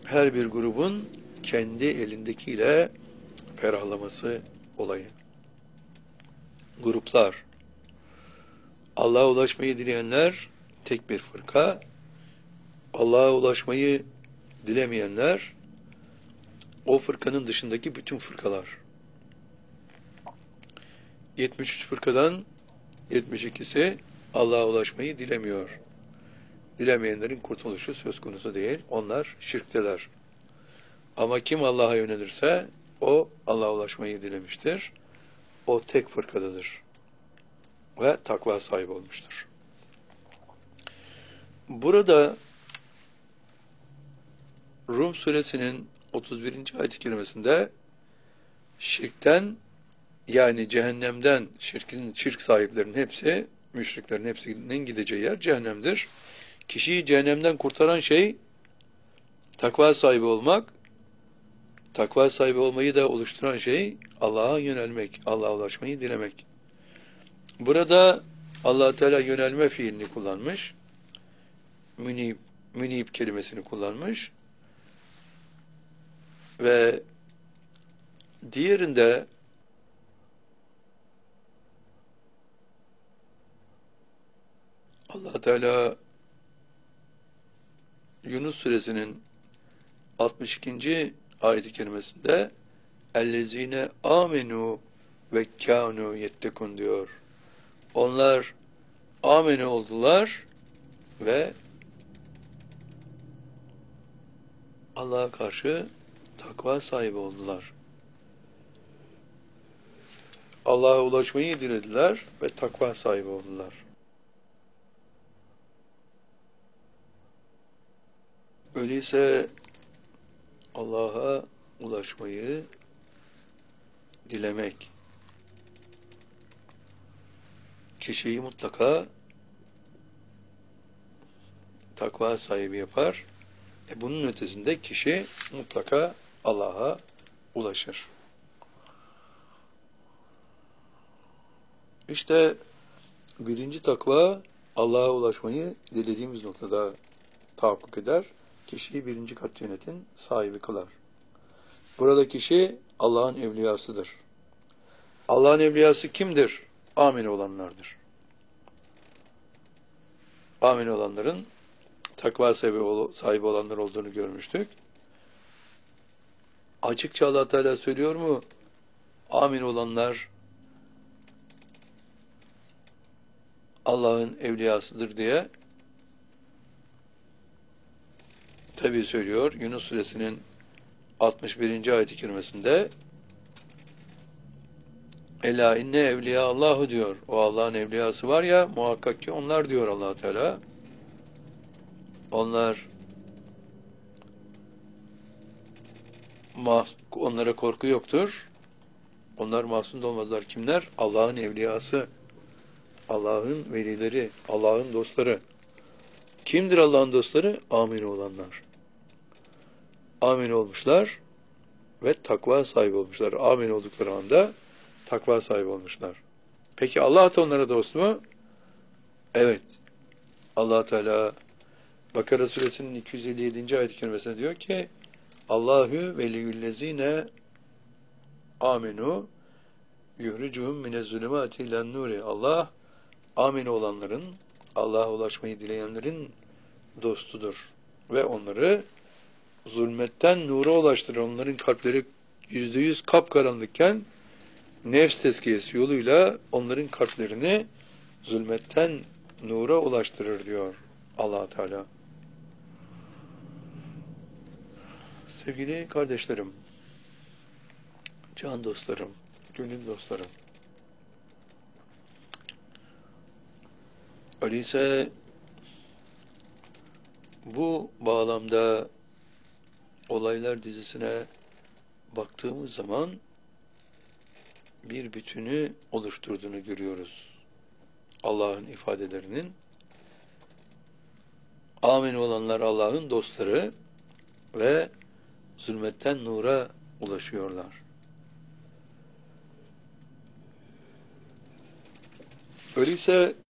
her bir grubun kendi elindekiyle ferahlaması olayı. Gruplar. Allah'a ulaşmayı dileyenler tek bir fırka. Allah'a ulaşmayı dilemeyenler o fırkanın dışındaki bütün fırkalar. 73 fırkadan 72'si Allah'a ulaşmayı dilemiyor. Dilemeyenlerin kurtuluşu söz konusu değil. Onlar şirkteler. Ama kim Allah'a yönelirse o Allah'a ulaşmayı dilemiştir. O tek fırkadadır. Ve takva sahibi olmuştur. Burada Rum suresinin 31. ayet-i kerimesinde şirkten, yani cehennemden, şirk sahiplerinin hepsi, müşriklerin hepsinin gideceği yer cehennemdir. Kişiyi cehennemden kurtaran şey takva sahibi olmak, takva sahibi olmayı da oluşturan şey Allah'a yönelmek, Allah'a ulaşmayı dilemek. Burada Allah Teala yönelme fiilini kullanmış, münib kelimesini kullanmış ve diğerinde Allah Teala Yunus suresinin 62. ayet-i kerimesinde "Ellezine amenu ve kânu yettekun" diyor. Onlar amene oldular ve Allah'a karşı takva sahibi oldular. Allah'a ulaşmayı dilediler ve takva sahibi oldular. Öyleyse Allah'a ulaşmayı dilemek kişiyi mutlaka takva sahibi yapar. Bunun ötesinde kişi mutlaka Allah'a ulaşır. İşte birinci takva Allah'a ulaşmayı dilediğimiz noktada tahakkuk eder. Kişiyi birinci katiyetin sahibi kılar. Burada kişi Allah'ın evliyasıdır. Allah'ın evliyası kimdir? Amin olanlardır. Amin olanların takva sahibi olanlar olduğunu görmüştük. Açıkça Allah Teala söylüyor mu? Amin olanlar Allah'ın evliyasıdır diye. Tabii söylüyor. Yunus suresinin 61. ayet-i kerimesinde "Ela inne evliya Allahu" diyor. O Allah'ın evliyası var ya, muhakkak ki onlar diyor Allah Teala. Onlara korku yoktur. Onlar mahzun olmazlar. Kimler? Allah'ın evliyası, Allah'ın velileri, Allah'ın dostları. Kimdir Allah'ın dostları? Amin olanlar. Amin olmuşlar ve takva sahibi olmuşlar. Amin oldukları anda takva sahibi olmuşlar. Peki Allah da onlara dost mu? Evet. Allah Teala Bakara suresinin 257. ayet-i kerimesinde diyor ki Allahu veliyyüllezine aminu yuhricuhum minezzulümati ilen nuri. Allah amin olanların, Allah'a ulaşmayı dileyenlerin dostudur ve onları zulmetten nura ulaştırır. Onların kalpleri %100 kapkaranlıkken nefs tezkiyesi yoluyla onların kalplerini zulmetten nura ulaştırır diyor Allah Teala. Sevgili kardeşlerim, can dostlarım, gönül dostlarım. Öyleyse bu bağlamda olaylar dizisine baktığımız zaman bir bütünü oluşturduğunu görüyoruz. Allah'ın ifadelerinin. Amin olanlar Allah'ın dostları ve zulmetten nura ulaşıyorlar. Öyleyse